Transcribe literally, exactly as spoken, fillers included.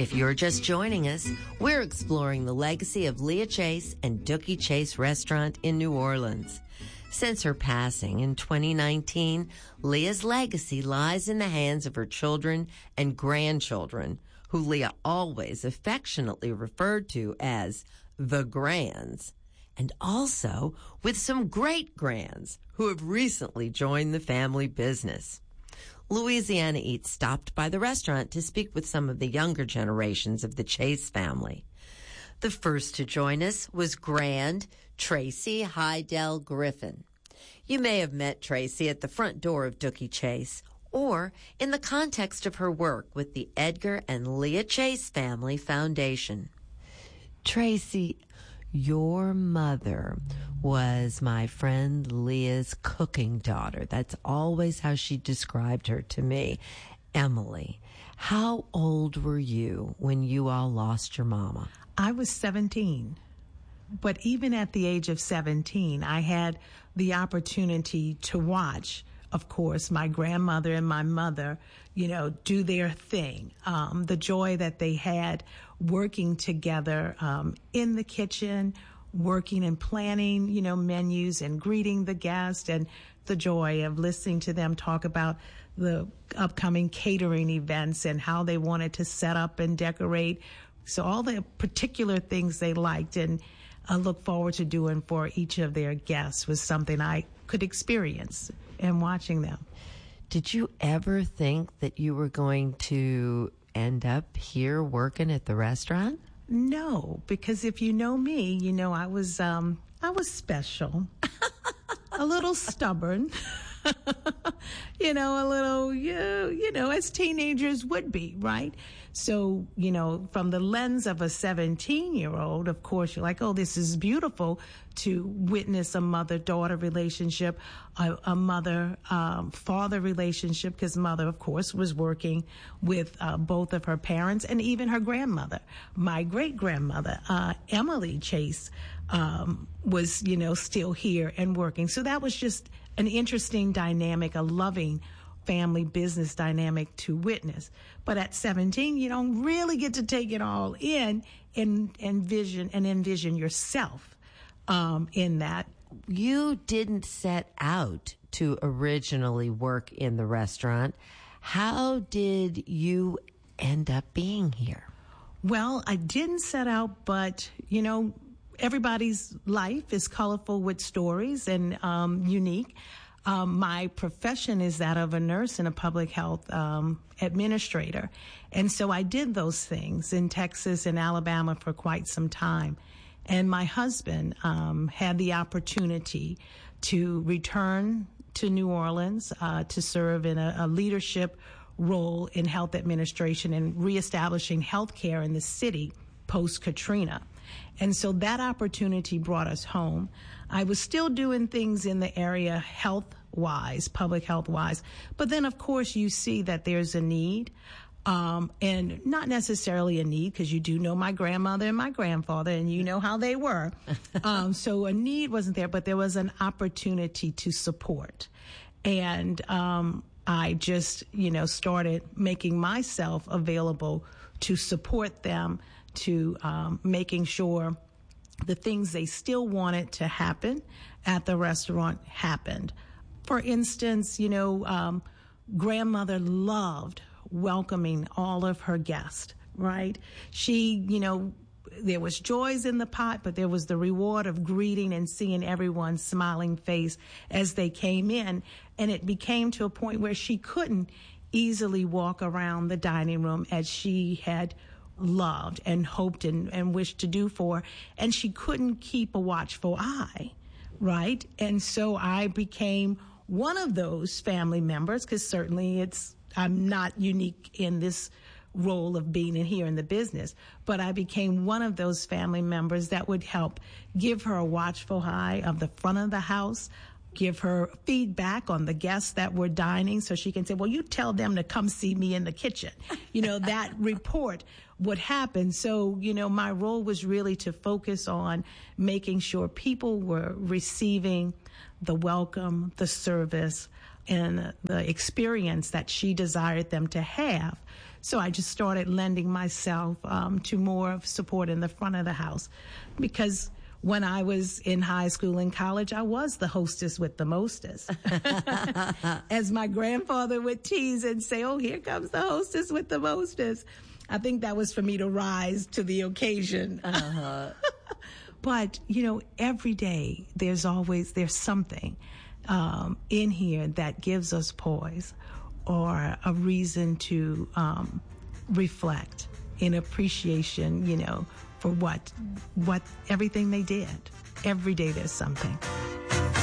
If you're just joining us, we're exploring the legacy of Leah Chase and Dooky Chase Restaurant in New Orleans. Since her passing in twenty nineteen, Leah's legacy lies in the hands of her children and grandchildren, who Leah always affectionately referred to as the Grands, and also with some great-grands who have recently joined the family business. Louisiana Eats stopped by the restaurant to speak with some of the younger generations of the Chase family. The first to join us was Grand Tracy Hydell Griffin. You may have met Tracy at the front door of Dooky Chase or in the context of her work with the Edgar and Leah Chase Family Foundation. Tracy, your mother was my friend Leah's cooking daughter. That's always how she described her to me. Emily, how old were you when you all lost your mama? I was seventeen. But even at the age of seventeen, I had the opportunity to watch, of course, my grandmother and my mother, you know, do their thing. Um, the joy that they had working together um, in the kitchen, working and planning, you know, menus and greeting the guests, and the joy of listening to them talk about the upcoming catering events and how they wanted to set up and decorate. So all the particular things they liked and I look forward to doing for each of their guests was something I could experience in watching them. Did you ever think that you were going to end up here working at the restaurant? No, because if you know me, you know I was um, I was special, a little stubborn, you know, a little, you, you know, as teenagers would be, right? So, you know, from the lens of a seventeen-year-old, of course, you're like, oh, this is beautiful to witness a mother-daughter relationship, a, a mother-father um, relationship, because mother, of course, was working with uh, both of her parents and even her grandmother. My great-grandmother, uh, Emily Chase, um, was, you know, still here and working. So that was just an interesting dynamic, a loving family business dynamic to witness. But at seventeen, you don't really get to take it all in and envision and envision yourself um, in that. You didn't set out to originally work in the restaurant. How did you end up being here? Well, I didn't set out, but, you know, everybody's life is colorful with stories and um, unique. Um, my profession is that of a nurse and a public health um, administrator. And so I did those things in Texas and Alabama for quite some time. And my husband um, had the opportunity to return to New Orleans uh, to serve in a, a leadership role in health administration and reestablishing health care in the city post-Katrina. And so that opportunity brought us home. I was still doing things in the area health-wise, public health-wise. But then, of course, you see that there's a need, um, and not necessarily a need, because you do know my grandmother and my grandfather, and you know how they were. um, so a need wasn't there, but there was an opportunity to support. And um, I just, you know, started making myself available to support them, to um, making sure the things they still wanted to happen at the restaurant happened. For instance, you know, um, grandmother loved welcoming all of her guests, right? She, you know, there was joys in the pot, but there was the reward of greeting and seeing everyone's smiling face as they came in. And it became to a point where she couldn't easily walk around the dining room as she had loved and hoped and, and wished to do for, and she couldn't keep a watchful eye, right? And so I became one of those family members, because certainly it's, I'm not unique in this role of being in here in the business, but I became one of those family members that would help give her a watchful eye of the front of the house, give her feedback on the guests that were dining so she can say, well, you tell them to come see me in the kitchen. You know, that report would happen. So, you know, my role was really to focus on making sure people were receiving the welcome, the service, and the experience that she desired them to have. So I just started lending myself um, to more of support in the front of the house, because when I was in high school and college, I was the hostess with the mostest. As my grandfather would tease and say, oh, here comes the hostess with the mostest. I think that was for me to rise to the occasion. Uh-huh. But, you know, every day there's always, there's something um, in here that gives us poise or a reason to um, reflect in appreciation, you know, for what, what, everything they did. Every day there's something.